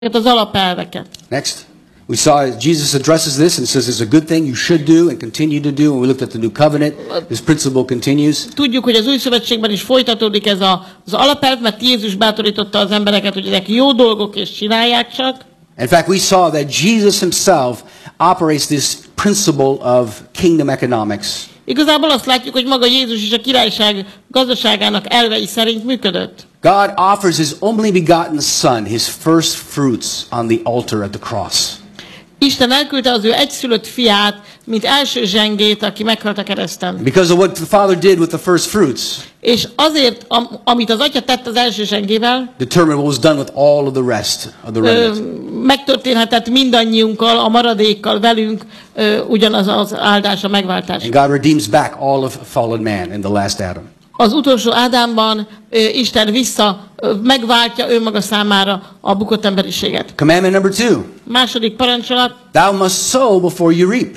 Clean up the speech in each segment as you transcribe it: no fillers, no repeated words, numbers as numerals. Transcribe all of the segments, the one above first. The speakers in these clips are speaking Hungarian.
az alapelveket. Next. We saw Jesus addresses this and says it's a good thing you should do and continue to do. And we looked at the new covenant. This principle continues. Tudjuk, hogy az új szövetségben is folytatódik ez az alapelv, mert Jézus bátorította az embereket, hogy ezek jó dolgok és csinálják csak. In fact, we saw that Jesus himself operates this principle of kingdom economics. Igazából azt látjuk, hogy maga Jézus is a királyság gazdaságának elvei szerint működött. God offers his only begotten son, his first fruits on the altar at the cross. Isten elküldte az ő egyszülött fiát, mint első zsengét, aki meghalt a kereszten. Because of what the Father did with the first fruits, És azért, amit az atya tett az első zsengével, determined what was done with all of the rest of the remnant. megtörténhetett mindannyiunkkal, a maradékkal, velünk ugyanaz az áldás, a megváltás. And God redeems back all of fallen man in the last Adam. Az utolsó Ádámban Isten megváltja önmaga számára a bukott emberiséget. Commandment number 2. Második parancsolat. Thou must sow before you reap.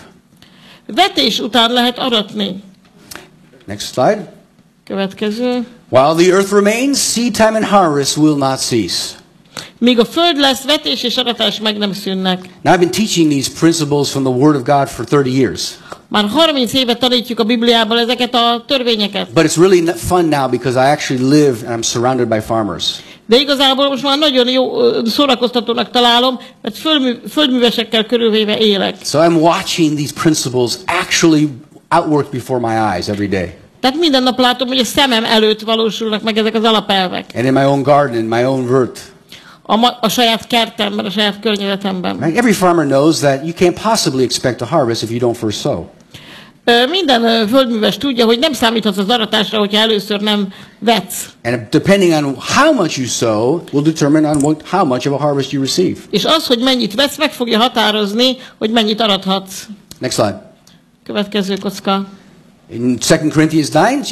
Vetés után lehet aratni. Next slide. Következő. While the earth remains, seed time and harvest will not cease. Míg a föld lesz, vetés és aratás meg nem szűnnek. Now I've been teaching these principles from the Word of God for 30 years. Már 30 éve tanítjuk a Bibliából ezeket a törvényeket. But it's really fun now because I actually live and I'm surrounded by farmers. De igazából most már nagyon jó szórakoztatónak találom, mert földművesekkel körülvéve élek. So I'm watching these principles actually outwork before my eyes every day. Tehát minden nap látom, hogy a szemem előtt valósulnak meg ezek az alapelvek. And in my own garden, in my own vert. A saját kertemben, a saját környezetemben. Every farmer knows that you can't possibly expect a harvest if you don't first sow. Minden földműves tudja, hogy nem számíthatsz az aratásra, hogyha először nem vetsz. And depending on how much you sow will determine on how much of a harvest you receive. És az, hogy mennyit vetsz, meg fogja határozni, hogy mennyit arathatsz. Next slide. Következő kocka. In 2 Corinthians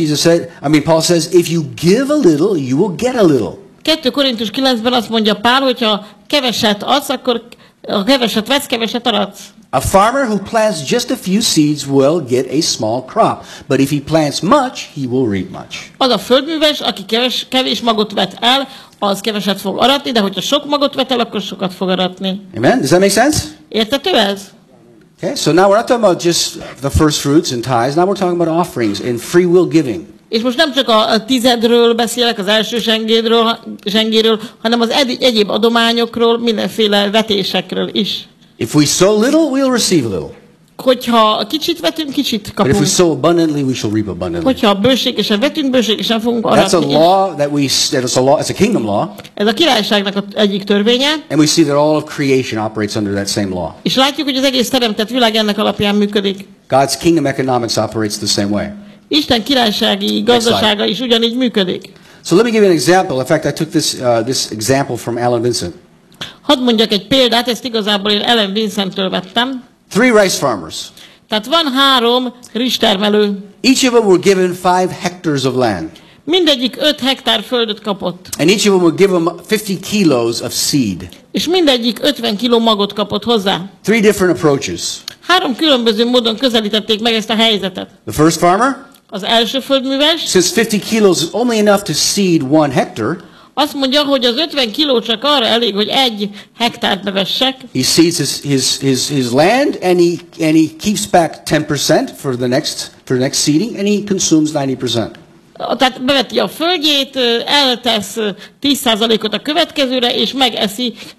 9, Paul says, if you give a little, you will get a little. 2 Korintus 9-ben azt mondja Pál, hogyha keveset adsz, akkor ha keveset vetsz, keveset aratsz. A farmer who plants just a few seeds will get a small crop, but if he plants much, he will reap much. Az a földműves, aki kevés magot vet el, az keveset fog aratni, de hogyha sok magot vet el, akkor sokat fog aratni. Amen? Does that make sense? Érthető ez? Okay, so now we're not talking about just the first fruits and tithes. Now we're talking about offerings and free will giving. És most nem csak a tizedről beszélek, az első zsengéről, hanem az egyéb adományokról, mindenféle vetésekről is. If we sow little, we'll receive little. Hogyha kicsit vetünk, kicsit But kapunk. if we sow abundantly, we shall reap abundantly. Hogyha bőségesen vetünk, bőségesen fogunk That's a aratni. law it's a kingdom law. Ez a királyságnak egyik törvénye. And we see that all of creation operates under that same law. És látjuk, hogy az egész teremtett világ ennek alapján működik. God's kingdom economics operates the same way. Isten királysági gazdasága is ugyanígy működik. So let me give you an example. In fact, I took this example from Alan Vincent. Hadd mondjak egy példát, ezt igazából én Ellen Vincenttől vettem. 3 rice farmers. Tehát van 3 rizstermelő. Each of them were given 5 hectares of land. Mindegyik 5 hektár földet kapott. And each of them would give them 50 kilos of seed. És mindegyik 50 kiló magot kapott hozzá. 3 different approaches. 3 különböző módon közelítették meg ezt a helyzetet. The first farmer, Az első földműves, since 50 kilos is only enough to seed 1 hectare, azt mondja, hogy az 50 kiló csak arra elég, hogy 1 hektárt bevessek. he seeds his land and he keeps back 10% for the next seeding and he consumes 90%. Tehát beveti a földjét, eltesz 10%-ot a következőre, és eszik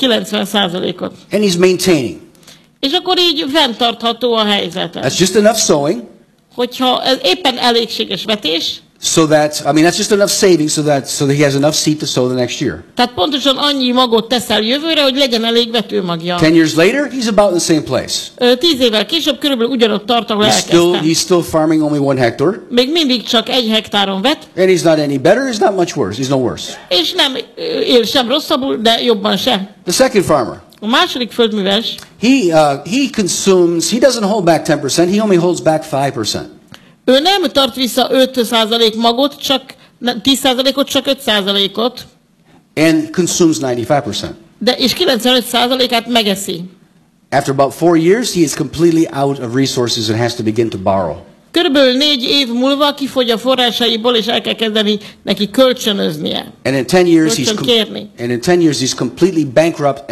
90%-ot. And he's maintaining. És akkor így fenntartható a helyzet. That's just enough sowing. Hogyha ez éppen elégséges vetés, So that's just enough savings so that he has enough seed to sow the next year. tehát pontosan annyi magot teszel jövőre, hogy legyen elég vetőmagja. 10 years later, he's about in the same place. 10 évvel később körülbelül ugyanott tart, ahol elkezdtem. He's still farming only 1 hectare. Még mindig csak 1 hektáron vet. And he's not any better, he's not much worse. He's no worse. És nem él sem rosszabbul, de jobban se. The second farmer, A második földműves, he doesn't hold back 10%, he only holds back 5%. ő nem tart vissza 5% magot, csak 10%-ot, csak 5%-ot. And consumes 95%. És 95%-át megeszi. After about 4 years, he is completely out of resources and has to begin to borrow. Körülbelül 4 év múlva kifogy a forrásaiból, és el kell kezdeni neki kölcsönöznie. And in 10 years Kölcsön kérni. he's completely bankrupt